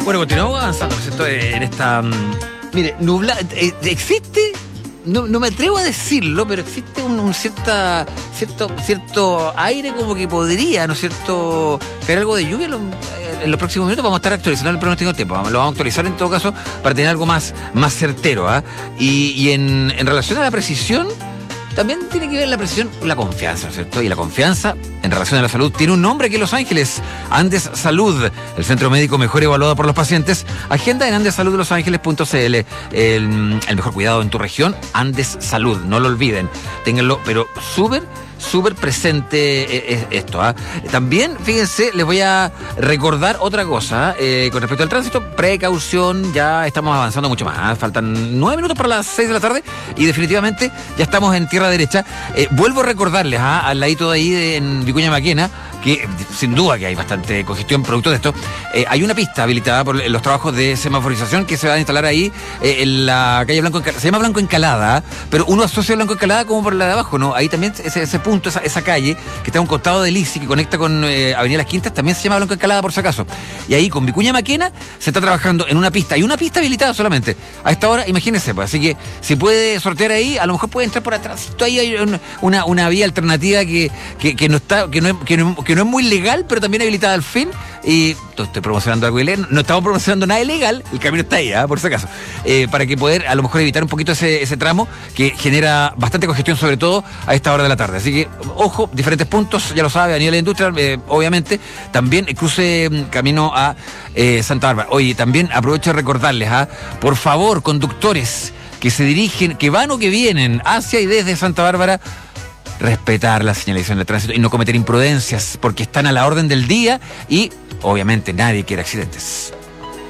Bueno, continuamos avanzando, ¿no es cierto? En esta... mire, existe... No me atrevo a decirlo, pero existe un cierto aire como que podría, ¿no es cierto?, caer algo de lluvia en los próximos minutos. Vamos a estar actualizando el pronóstico del tiempo. Lo vamos a actualizar en todo caso para tener algo más certero, ¿ah? Y en relación a la precisión, también tiene que ver la precisión, la confianza, ¿cierto? Y la confianza en relación a la salud tiene un nombre aquí en Los Ángeles: Andes Salud, el centro médico mejor evaluado por los pacientes. Agenda en andesaludlosangeles.cl. El mejor cuidado en tu región, Andes Salud, no lo olviden. Ténganlo, pero súper presente esto, ¿ah? También, fíjense, les voy a recordar otra cosa, con respecto al tránsito. Precaución, ya estamos avanzando mucho más, ¿ah? Faltan 9 minutos para las 6 de la tarde y definitivamente ya estamos en tierra derecha. Vuelvo a recordarles, al ladito de ahí en Vicuña Maquena, que sin duda que hay bastante congestión producto de esto. Hay una pista habilitada por los trabajos de semaforización que se van a instalar ahí en la calle Blanco Encalada. Se llama Blanco Encalada, pero uno asocia Blanco Encalada como por la de abajo, ¿no? Ahí también ese punto, esa calle que está a un costado de Lisi, que conecta con Avenida Las Quintas, también se llama Blanco Encalada, por si acaso. Y ahí con Vicuña Maquena se está trabajando en una pista. Hay una pista habilitada solamente a esta hora, imagínense, pues. Así que si puede sortear ahí, a lo mejor puede entrar por atrás. Ahí hay una vía alternativa que no es muy legal, pero también habilitada al fin. Y estoy promocionando algo ilegal. No estamos promocionando nada ilegal. El camino está ahí, por si acaso. Para que poder a lo mejor evitar un poquito ese tramo que genera bastante congestión, sobre todo a esta hora de la tarde. Así que, ojo, diferentes puntos, ya lo sabe, a nivel de industria, obviamente. También cruce camino a Santa Bárbara. Oye, también aprovecho de recordarles, por favor, conductores que se dirigen, que van o que vienen hacia y desde Santa Bárbara, respetar la señalización de tránsito y no cometer imprudencias, porque están a la orden del día y obviamente nadie quiere accidentes.